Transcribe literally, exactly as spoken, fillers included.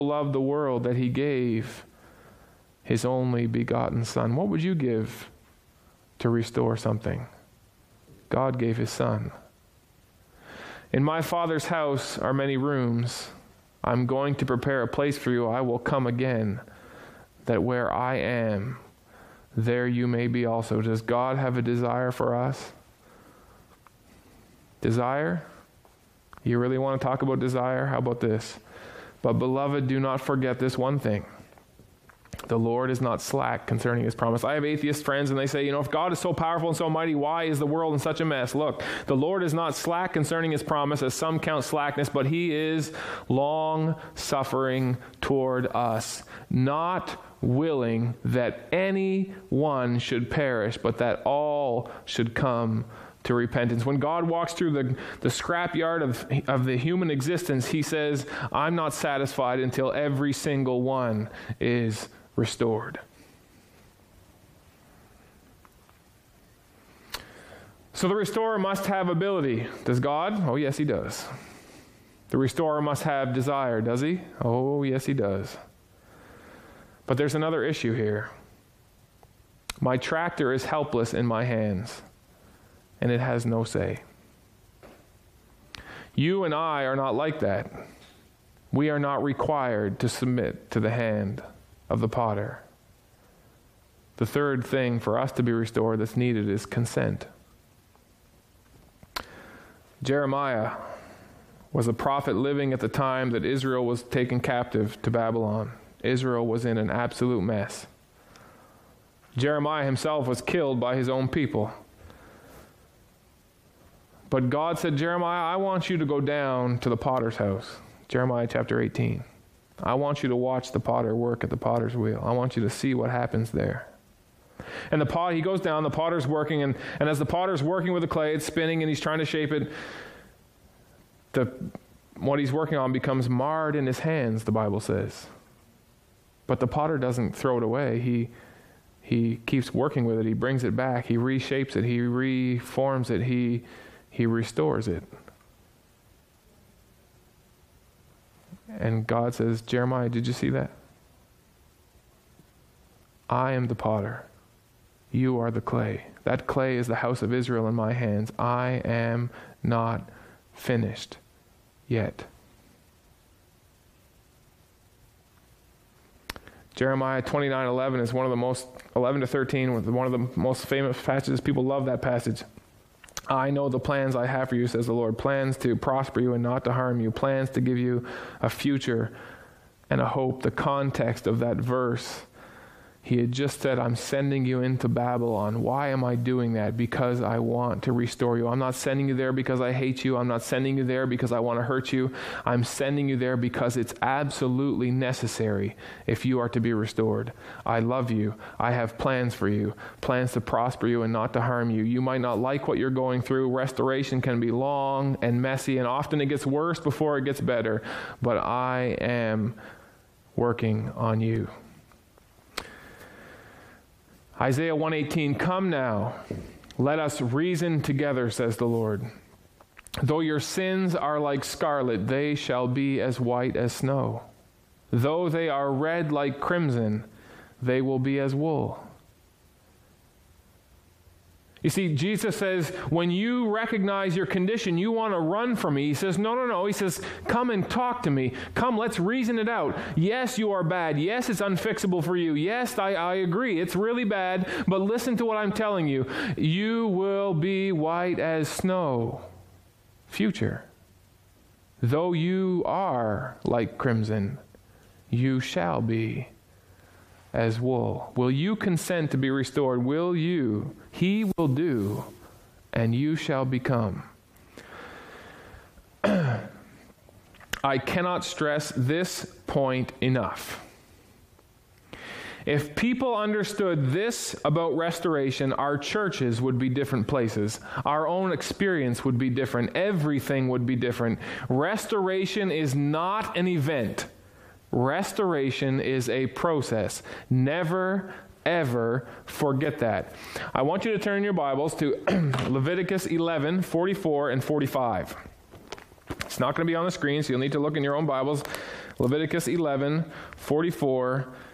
loved the world that he gave his only begotten Son. What would you give to restore something? God gave his Son. In my Father's house are many rooms. I'm going to prepare a place for you. I will come again, that where I am, there you may be also. Does God have a desire for us? Desire? You really want to talk about desire? How about this? But beloved, do not forget this one thing. The Lord is not slack concerning his promise. I have atheist friends and they say, you know, if God is so powerful and so mighty, why is the world in such a mess? Look, the Lord is not slack concerning his promise, as some count slackness, but he is long-suffering toward us, not willing that anyone should perish, but that all should come to repentance. When God walks through the, the scrapyard of, of the human existence, he says, I'm not satisfied until every single one is restored. So the restorer must have ability. Does God? Oh, yes, he does. The restorer must have desire. Does he? Oh, yes, he does. But there's another issue here. My tractor is helpless in my hands, and it has no say. You and I are not like that. We are not required to submit to the hand of the potter. The third thing for us to be restored that's needed is consent. Jeremiah was a prophet living at the time that Israel was taken captive to Babylon. Israel was in an absolute mess. Jeremiah himself was killed by his own people. But God said, Jeremiah, I want you to go down to the potter's house. Jeremiah chapter eighteen. I want you to watch the potter work at the potter's wheel. I want you to see what happens there. And the pot, he goes down, the potter's working, and, and as the potter's working with the clay, it's spinning and he's trying to shape it. The, what he's working on becomes marred in his hands, the Bible says. But the potter doesn't throw it away. He, he keeps working with it. He brings it back. He reshapes it. He reforms it. He, he restores it. And God says, Jeremiah, did you see that? I am the potter. You are the clay. That clay is the house of Israel in my hands. I am not finished yet. Jeremiah twenty-nine eleven is one of the most, eleven to thirteen, one of the most famous passages. People love that passage. I know the plans I have for you, says the Lord, plans to prosper you and not to harm you, plans to give you a future and a hope. The context of that verse, he had just said, I'm sending you into Babylon. Why am I doing that? Because I want to restore you. I'm not sending you there because I hate you. I'm not sending you there because I want to hurt you. I'm sending you there because it's absolutely necessary if you are to be restored. I love you. I have plans for you, plans to prosper you and not to harm you. You might not like what you're going through. Restoration can be long and messy, and often it gets worse before it gets better. But I am working on you. Isaiah one eighteen, come now, let us reason together, says the Lord. Though your sins are like scarlet, they shall be as white as snow. Though they are red like crimson, they will be as wool. You see, Jesus says, when you recognize your condition, you want to run from me. He says, no, no, no. He says, come and talk to me. Come, let's reason it out. Yes, you are bad. Yes, it's unfixable for you. Yes, I, I agree. It's really bad. But listen to what I'm telling you. You will be white as snow. Future. Though you are like crimson, you shall be as wool. Will you consent to be restored? Will you? He will do, and you shall become. I cannot stress this point enough. If people understood this about restoration, our churches would be different places. Our own experience would be different. Everything would be different. Restoration is not an event. Restoration is a process. Never, ever forget that. I want you to turn your Bibles to Leviticus eleven, forty-four and forty-five. It's not going to be on the screen, so you'll need to look in your own Bibles. Leviticus eleven, forty-four